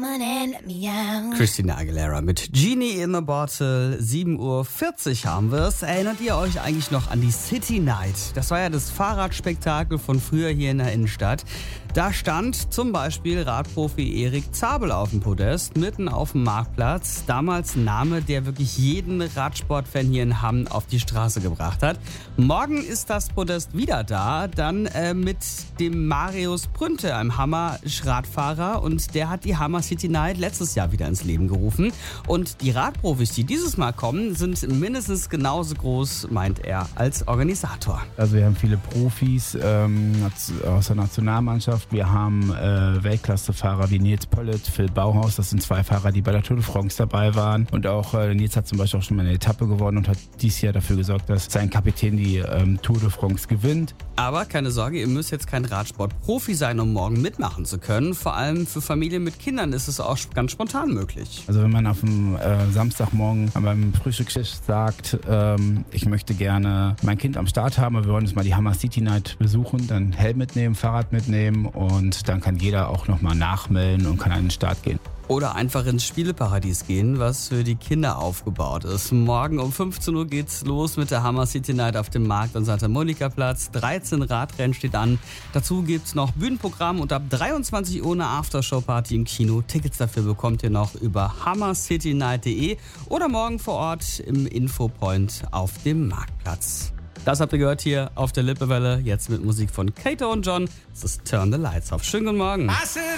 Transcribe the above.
Christina Aguilera mit Genie in the Bottle. 7:40 Uhr haben wir es. Erinnert ihr euch eigentlich noch an die City Night? Das war ja das Fahrradspektakel von früher hier in der Innenstadt. Da stand zum Beispiel Radprofi Erik Zabel auf dem Podest, mitten auf dem Marktplatz. Damals ein Name, der wirklich jeden Radsportfan hier in Hamm auf die Straße gebracht hat. Morgen ist das Podest wieder da, dann mit dem Marius Prünte, einem Hammer-Radfahrer. Und der hat die Hammer City Night letztes Jahr wieder ins Leben gerufen. Und die Radprofis, die dieses Mal kommen, sind mindestens genauso groß, meint er, als Organisator. Also wir haben viele Profis aus der Nationalmannschaft. Wir haben Weltklassefahrer wie Nils Pollitt, Phil Bauhaus. Das sind zwei Fahrer, die bei der Tour de France dabei waren. Und auch Nils hat zum Beispiel auch schon mal eine Etappe gewonnen und hat dieses Jahr dafür gesorgt, dass sein Kapitän die Tour de France gewinnt. Aber keine Sorge, ihr müsst jetzt kein Radsportprofi sein, um morgen mitmachen zu können. Vor allem für Familien mit Kindern ist es auch ganz spontan möglich. Also wenn man auf dem Samstagmorgen beim Frühstückstisch sagt, ich möchte gerne mein Kind am Start haben, wir wollen jetzt mal die Hammer City Night besuchen, dann Helm mitnehmen, Fahrrad mitnehmen und dann kann jeder auch nochmal nachmelden und kann an den Start gehen. Oder einfach ins Spieleparadies gehen, was für die Kinder aufgebaut ist. Morgen um 15 Uhr geht's los mit der Hammer City Night auf dem Markt- und Santa Monica Platz. 13 Radrennen steht an. Dazu gibt's noch Bühnenprogramm und ab 23 Uhr eine Aftershow-Party im Kino. Tickets dafür bekommt ihr noch über hammercitynight.de oder morgen vor Ort im Infopoint auf dem Marktplatz. Das habt ihr gehört hier auf der Lippewelle, jetzt mit Musik von Kato und John. Das ist Turn the Lights Off. Schönen guten Morgen.